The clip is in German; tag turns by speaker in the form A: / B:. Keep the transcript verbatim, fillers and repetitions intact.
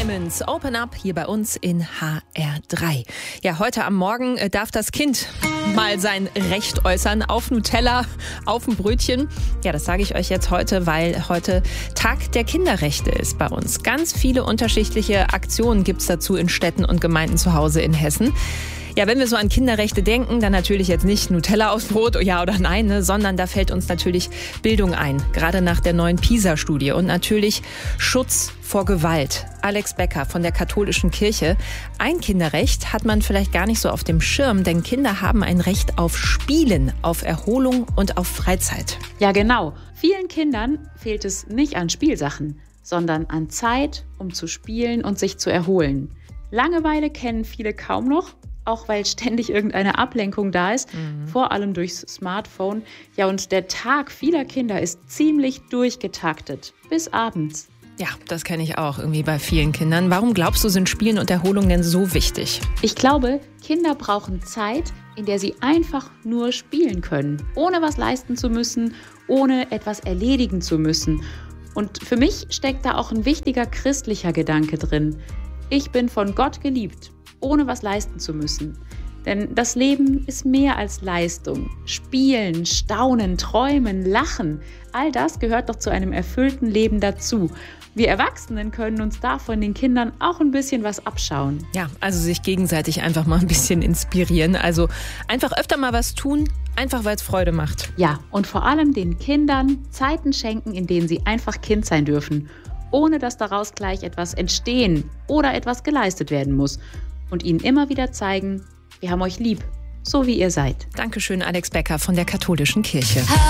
A: Diamonds, Open Up hier bei uns in H R drei. Ja, heute am Morgen äh, darf das Kind mal sein Recht äußern auf Nutella, auf ein Brötchen. Ja, das sage ich euch jetzt heute, weil heute Tag der Kinderrechte ist bei uns. Ganz viele unterschiedliche Aktionen gibt es dazu in Städten und Gemeinden zu Hause in Hessen. Ja, wenn wir so an Kinderrechte denken, dann natürlich jetzt nicht Nutella aufs Brot, ja oder nein, ne, sondern da fällt uns natürlich Bildung ein, gerade nach der neuen PISA-Studie und natürlich Schutz vor Gewalt. Alex Becker von der Katholischen Kirche. Ein Kinderrecht hat man vielleicht gar nicht so auf dem Schirm, denn Kinder haben ein Recht auf Spielen, auf Erholung und auf Freizeit.
B: Ja, genau. Vielen Kindern fehlt es nicht an Spielsachen, sondern an Zeit, um zu spielen und sich zu erholen. Langeweile kennen viele kaum noch, auch weil ständig irgendeine Ablenkung da ist, mhm. vor allem durchs Smartphone. Ja, und der Tag vieler Kinder ist ziemlich durchgetaktet, bis abends.
A: Ja, das kenne ich auch irgendwie bei vielen Kindern. Warum glaubst du, sind Spielen und Erholung denn so wichtig?
B: Ich glaube, Kinder brauchen Zeit, in der sie einfach nur spielen können, ohne was leisten zu müssen, ohne etwas erledigen zu müssen. Und für mich steckt da auch ein wichtiger christlicher Gedanke drin. Ich bin von Gott geliebt, ohne was leisten zu müssen. Denn das Leben ist mehr als Leistung. Spielen, staunen, träumen, lachen, all das gehört doch zu einem erfüllten Leben dazu. Wir Erwachsenen können uns da von den Kindern auch ein bisschen was abschauen.
A: Ja, also sich gegenseitig einfach mal ein bisschen inspirieren. Also einfach öfter mal was tun, einfach weil es Freude macht.
B: Ja, und vor allem den Kindern Zeiten schenken, in denen sie einfach Kind sein dürfen, ohne dass daraus gleich etwas entstehen oder etwas geleistet werden muss. Und ihnen immer wieder zeigen, wir haben euch lieb, so wie ihr seid.
A: Dankeschön, Alex Becker von der Katholischen Kirche.